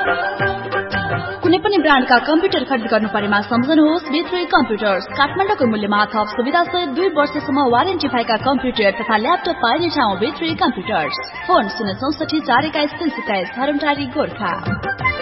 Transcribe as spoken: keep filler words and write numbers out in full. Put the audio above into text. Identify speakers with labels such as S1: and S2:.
S1: कुनै पनि ब्रान्डका कम्प्युटर खरिद गर्नु परेमा सम्झनुहोस् बी थ्री कम्प्युटर्स। काठमाडौँको मूल्यमा थप सुविधा सहित दुई वर्षसम्म वारेन्टी भएका कम्प्युटर तथा ल्यापटप पाइने ठाउँ बी थ्री कम्प्युटर्स। फोन शून्य चौसठी चार एक्काइस तीन सत्ताइस हरमटारी गोर्खा।